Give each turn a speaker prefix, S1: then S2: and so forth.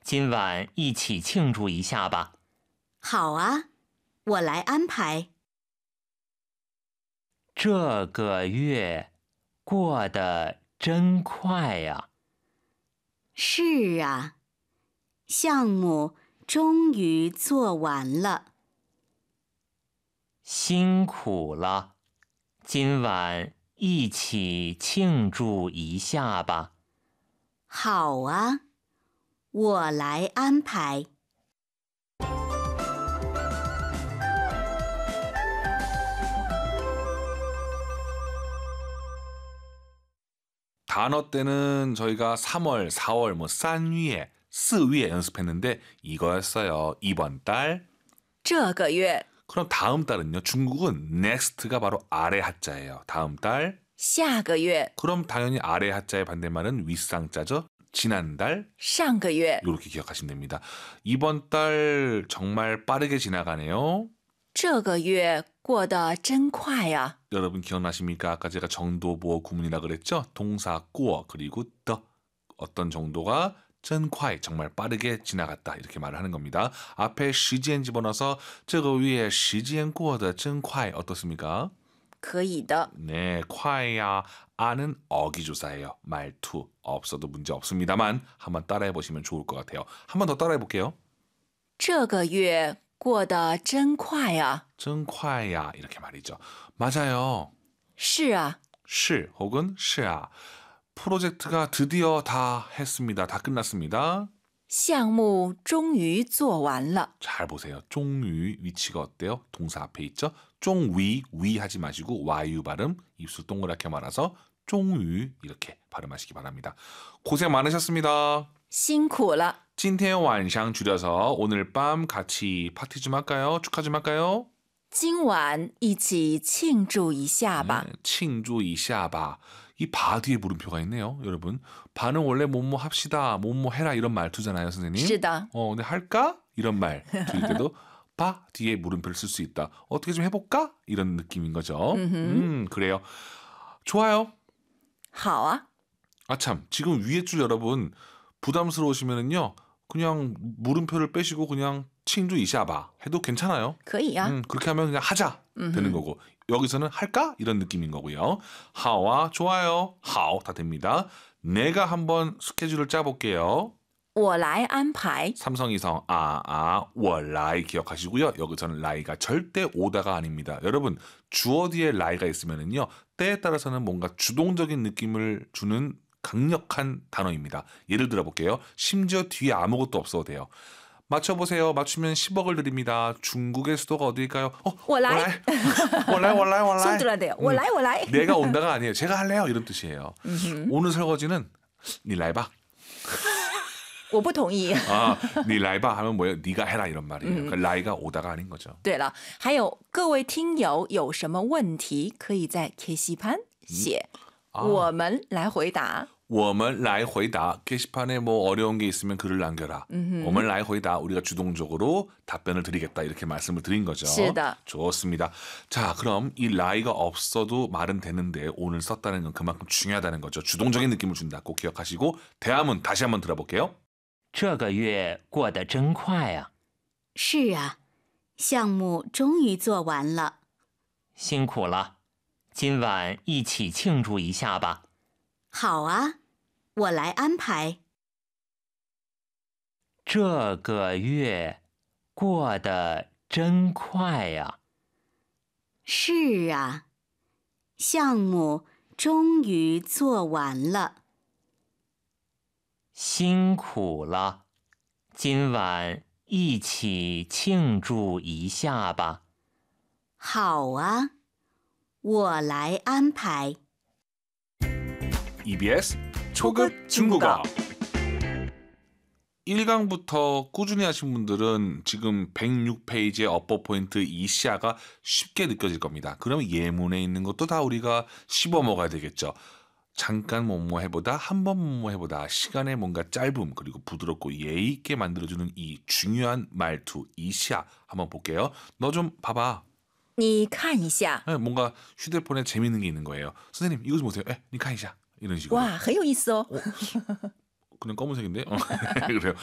S1: 今晚一起庆祝一下吧。
S2: 好啊，我来安排。
S1: 这个月过得真快呀！
S2: 是啊，项目终于做完了。
S1: 辛苦了，今晚一起庆祝一下吧。
S2: 好啊，我来安排。
S3: 단어 때는 저희가 3월, 4월, 산 위에, 스 위에 연습했는데 이거였어요. 이번 달.
S2: 这个月
S3: 그럼 다음 달은요. 중국은 next가 바로 아래 하자예요. 다음 달.
S2: 下个月
S3: 그럼 당연히 아래 하자의 반대말은 윗상자죠. 지난달.
S2: 上个月
S3: 이렇게 기억하시면 됩니다. 이번 달 정말 빠르게 지나가네요.
S2: 这个月过得真快呀！
S3: 여러분 기억나십니까? 아까 제가 정도보어 구문이라 그랬죠? 동사 꾸어 그리고 더 어떤 정도가 真快 정말 빠르게 지나갔다 이렇게 말을 하는 겁니다. 앞에 시간 집어넣어서 这个月时间过得真快 어떻습니까?
S2: 可以的。
S3: 네, 快야 아는 어기조사예요. 말투 없어도 문제 없습니다만 한번 따라해 보시면 좋을 것 같아요. 한번 더 따라해 볼게요.
S2: 这个月过得真快呀！
S3: 真快야 이렇게 말이죠. 맞아요.
S2: 是啊，
S3: 시 혹은 시아. 프로젝트가 드디어 다 했습니다. 다 끝났습니다.
S2: 项目终于做完了。
S3: 잘 보세요. 종위 위치가 어때요? 동사 앞에 있죠? 종위 위 하지 마시고 와유 발음 입술 동그랗게 말아서 종위 이렇게 발음하시기 바랍니다. 고생 많으셨습니다.
S2: 辛苦了。
S3: 今天晚上 줄여서 오늘 밤 같이 파티 좀 할까요? 축하 좀 할까요?
S2: 今晚一起庆祝一下吧。
S3: 庆祝一下吧. 이 바 뒤에 물음표가 있네요. 여러분. 바는 원래 뭐뭐 합시다, 뭐뭐 해라 이런 말투잖아요, 선생님.
S2: 是的，
S3: 근데 할까? 이런 말 들을 때도 바 뒤에 물음표를 쓸 수 있다. 어떻게 좀 해볼까? 이런 느낌인 거죠. 그래요. 좋아요.
S2: 好啊。
S3: 아참, 지금 위에 줄 여러분 부담스러우시면은요, 그냥 물음표를 빼시고 그냥庆祝一下吧 해도 괜찮아요.
S2: 可以呀。
S3: 그렇게 하면 그냥 하자 되는 거고 여기서는 할까? 이런 느낌인 거고요. 하와 좋아요. 하오 다 됩니다. 내가 한번 스케줄을 짜볼게요.
S2: 我来安排。
S3: 삼성이성 월라이 기억하시고요. 여기서는 라이가 절대 오다가 아닙니다. 여러분 주어 뒤에 라이가 있으면은요 때에 따라서는 뭔가 주동적인 느낌을 주는 강력한 단어입니다. 예를 들어 볼게요. 심지어 뒤에 아무것도 없어도 돼요. 맞춰보세요. 맞추면 10억을 드립니다. 중국의 수도가 어디일까요?
S2: 我来。
S3: 월라이.
S2: 손 들어야 돼요. 我来，我来。
S3: 내가 온다가 아니에요. 제가 할래요. 이런 뜻이에요. 오늘 설거지는 니 라이바.
S2: 我不同意。
S3: 니 라이바 하면 뭐예요? 네가 해라 이런 말이에요. 그러니까 라이가 오다가 아닌 거죠.
S2: 对了，还有各位听友有什么问题，可以在게시판写，我们来回答。
S3: 我们来回答 게시판에 뭐 어려운 게 있으면 글을 남겨라. 我们来回答 우리가 주동적으로 답변을 드리겠다 이렇게 말씀을 드린 거죠.
S2: 是的。
S3: 좋습니다. 자, 그럼 이 라이가 없어도 말은 되는데 오늘 썼다는 건 그만큼 중요하다는 거죠. 주동적인 느낌을 준다. 꼭 기억하시고 대화문 다시 한번 들어볼게요.
S1: 这个月过得真快呀！
S2: 是啊，项目终于做完了。
S1: 辛苦了，今晚一起庆祝一下吧。
S2: 好啊，我来安排。
S1: 这个月过得真快呀！
S2: 是啊，项目终于做完了。
S1: 辛苦了，今晚一起庆祝一下吧。
S2: 好啊，我来安排。
S3: EBS 초급 중국어 1강부터 꾸준히 하신 분들은 지금 106페이지의 업보 포인트 이시아가 쉽게 느껴질 겁니다. 그러면 예문에 있는 것도 다 우리가 씹어 먹어야 되겠죠. 잠깐 뭐뭐 해보다, 한번 뭐뭐 해보다, 시간의 뭔가 짧음 그리고 부드럽고 예의 있게 만들어주는 이 중요한 말투 이시아 한번 볼게요. 너 좀 봐봐.
S2: 你看一下。
S3: 뭔가 휴대폰에 재밌는 게 있는 거예요. 선생님 이거 좀 보세요. 니看一下 이런 식으로.
S2: 哇，很有意思哦。
S3: 그냥 검은색인데? 그래요.